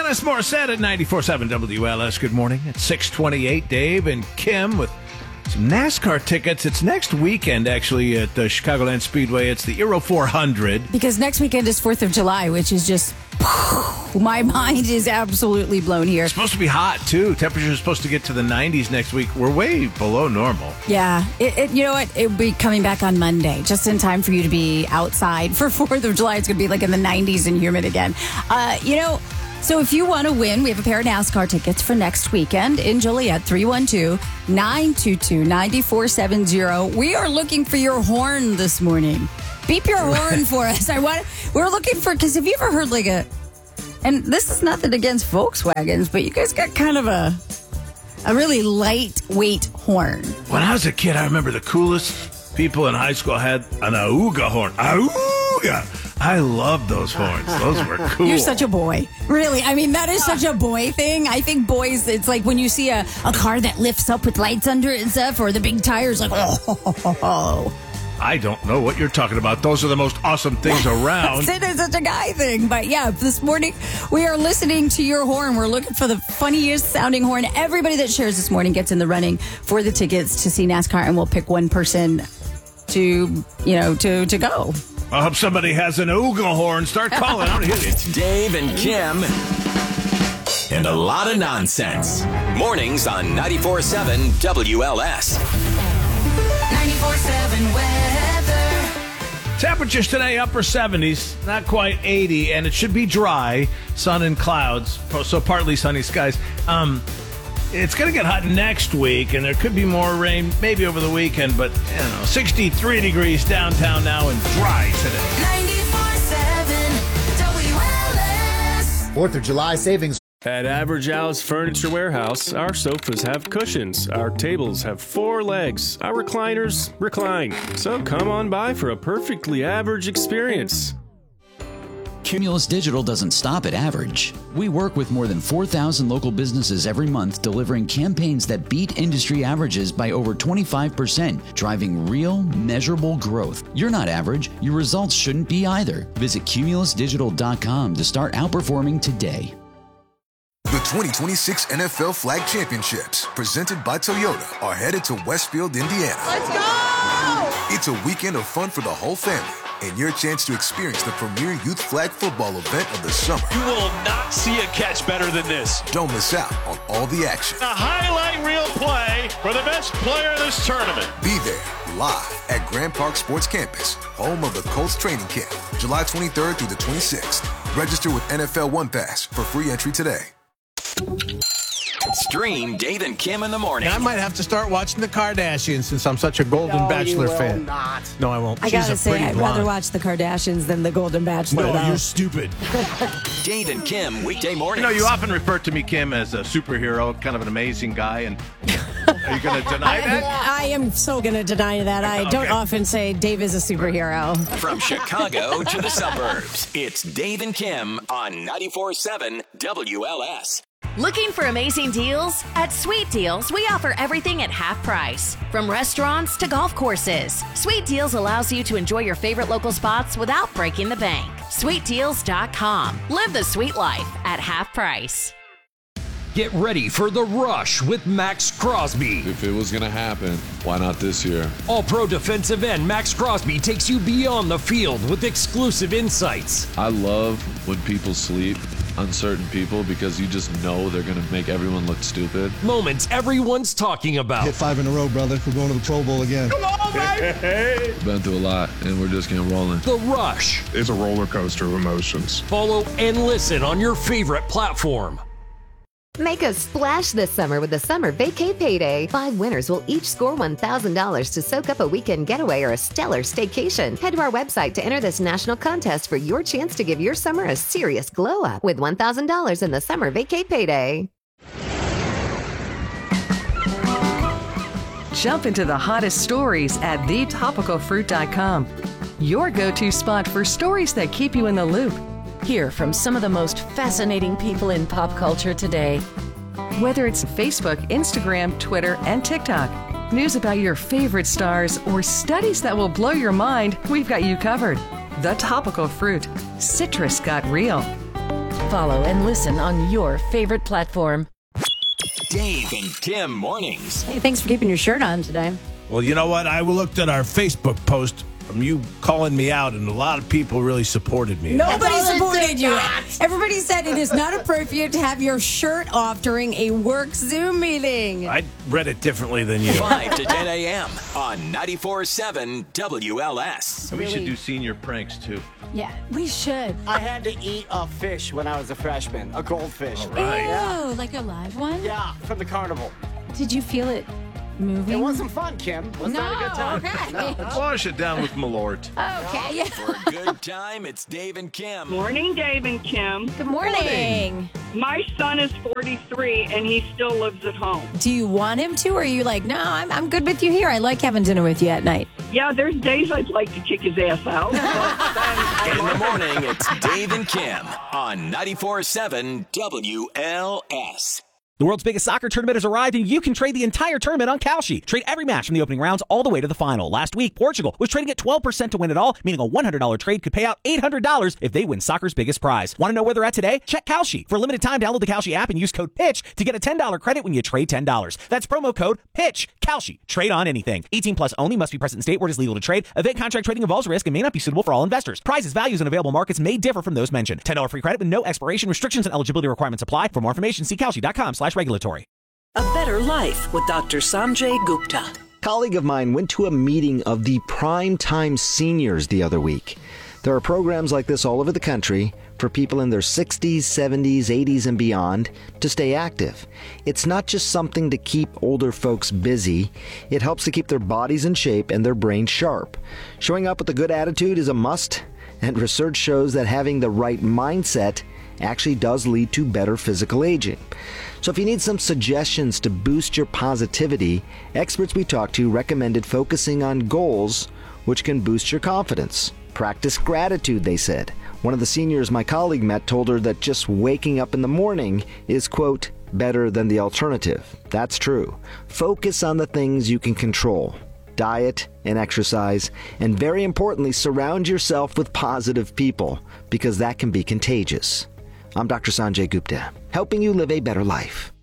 Alanis Morissette at 94.7 WLS. Good morning. It's 6:28. Dave and Kim with some NASCAR tickets. It's next weekend, actually, at the Chicagoland Speedway. It's the Euro 400. Because next weekend is 4th of July, which is just... my mind is absolutely blown here. It's supposed to be hot, too. Temperatures are supposed to get to the 90s next week. We're way below normal. Yeah. You know what? It'll be coming back on Monday, just in time for you to be outside for 4th of July. It's going to be like in the 90s and humid again. So if you want to win, we have a pair of NASCAR tickets for next weekend in Joliet, 312-922-9470. We are looking for your horn this morning. Beep your horn for us. We're looking for, because have you ever heard and this is nothing against Volkswagens, but you guys got kind of a really lightweight horn. When I was a kid, I remember the coolest people in high school had an Auga horn. Auga! I loved those horns. Those were cool. You're such a boy. Really. I mean, that is such a boy thing. I think boys, it's like when you see a car that lifts up with lights under it and stuff, or the big tires, like, oh. I don't know what you're talking about. Those are the most awesome things around. It is such a guy thing. But yeah, this morning we are listening to your horn. We're looking for the funniest sounding horn. Everybody that shares this morning gets in the running for the tickets to see NASCAR, and we'll pick one person to go. I hope somebody has an Ooga horn. Start calling. I'm gonna hit It's Dave and Kim. And a lot of nonsense. Mornings on 94.7 WLS. 94.7 weather. Temperatures today, upper 70s, not quite 80, and it should be dry, sun and clouds, so partly sunny skies. It's going to get hot next week, and there could be more rain maybe over the weekend, but, 63 degrees downtown now and dry today. 94.7 WLS. 4th of July savings. At Average Al's Furniture Warehouse, our sofas have cushions, our tables have 4 legs, our recliners recline. So come on by for a perfectly average experience. Cumulus Digital doesn't stop at average. We work with more than 4,000 local businesses every month, delivering campaigns that beat industry averages by over 25%, driving real, measurable growth. You're not average. Your results shouldn't be either. Visit cumulusdigital.com to start outperforming today. The 2026 NFL Flag Championships, presented by Toyota, are headed to Westfield, Indiana. Let's go! It's a weekend of fun for the whole family, and your chance to experience the premier youth flag football event of the summer. You will not see a catch better than this. Don't miss out on all the action. A highlight reel play for the best player in this tournament. Be there, live at Grand Park Sports Campus, home of the Colts training camp, July 23rd through the 26th. Register with NFL One Pass for free entry today. Stream Dave and Kim in the morning. I might have to start watching the Kardashians since I'm such a Golden Bachelor fan. Not. No, I won't. I gotta say, I'd rather watch the Kardashians than the Golden Bachelor. No, though. you're stupid. Dave and Kim, weekday mornings. You often refer to me, Kim, as a superhero, kind of an amazing guy, and are you going to deny that? I am so going to deny that. I don't often say Dave is a superhero. From Chicago to the suburbs, it's Dave and Kim on 94.7 WLS. Looking for amazing deals? At Sweet Deals, we offer everything at half price. From restaurants to golf courses, Sweet Deals allows you to enjoy your favorite local spots without breaking the bank. SweetDeals.com. Live the sweet life at half price. Get ready for The Rush with Max Crosby. If it was going to happen, why not this year? All-pro defensive end Max Crosby takes you beyond the field with exclusive insights. I love when people sleep on certain people because you just know they're going to make everyone look stupid. Moments everyone's talking about. Hit 5 in a row, brother. We're going to the Pro Bowl again. Come on, baby! Been through a lot, and we're just getting rolling. The Rush. It's a roller coaster of emotions. Follow and listen on your favorite platform. Make a splash this summer with the Summer Vacay Payday. 5 winners will each score $1,000 to soak up a weekend getaway or a stellar staycation. Head to our website to enter this national contest for your chance to give your summer a serious glow up with $1,000 in the Summer Vacay Payday. Jump into the hottest stories at thetopicalfruit.com. Your go-to spot for stories that keep you in the loop. Hear from some of the most fascinating people in pop culture today. Whether it's Facebook, Instagram, Twitter, and TikTok, news about your favorite stars, or studies that will blow your mind, we've got you covered. The Topical Fruit. Citrus got real. Follow and listen on your favorite platform. Dave and Kim mornings. Hey, thanks for keeping your shirt on today. Well, you know what? I looked at our Facebook post from you calling me out, and a lot of people really supported me. Nobody supported you. Everybody said it is not appropriate to have your shirt off during a work Zoom meeting. I read it differently than you. 5 to 10 a.m. on 94.7 WLS. We should do senior pranks, too. Yeah, we should. I had to eat a fish when I was a freshman, a goldfish. All right. Ew, like a live one? Yeah, from the carnival. Did you feel it moving? It wasn't fun, Kim. Was that a good time? Okay. No. Let's wash it down with Malort. Okay, yeah. For a good time, it's Dave and Kim. Morning, Dave and Kim. Good morning. My son is 43 and he still lives at home. Do you want him to, or are you like, no, I'm good with you here. I like having dinner with you at night. Yeah, there's days I'd like to kick his ass out. In the morning, it's Dave and Kim on 94.7 WLS. The world's biggest soccer tournament has arrived, and you can trade the entire tournament on Kalshi. Trade every match from the opening rounds all the way to the final. Last week, Portugal was trading at 12% to win it all, meaning a $100 trade could pay out $800 if they win soccer's biggest prize. Want to know where they're at today? Check Kalshi. For a limited time, download the Kalshi app and use code PITCH to get a $10 credit when you trade $10. That's promo code PITCH. Kalshi. Trade on anything. 18 plus only. Must be present in state where it is legal to trade. Event contract trading involves risk and may not be suitable for all investors. Prizes, values, and available markets may differ from those mentioned. $10 free credit with no expiration. Restrictions and eligibility requirements apply. For more information, see Kalshi.com/regulatory. A Better Life with Dr. Sanjay Gupta. A colleague of mine went to a meeting of the Primetime Seniors the other week. There are programs like this all over the country for people in their 60s, 70s, 80s, and beyond to stay active. It's not just something to keep older folks busy. It helps to keep their bodies in shape and their brains sharp. Showing up with a good attitude is a must, and research shows that having the right mindset actually does lead to better physical aging. So if you need some suggestions to boost your positivity, experts we talked to recommended focusing on goals which can boost your confidence. Practice gratitude, they said. One of the seniors my colleague met told her that just waking up in the morning is, quote, better than the alternative. That's true. Focus on the things you can control. Diet and exercise, and very importantly, surround yourself with positive people, because that can be contagious. I'm Dr. Sanjay Gupta, helping you live a better life.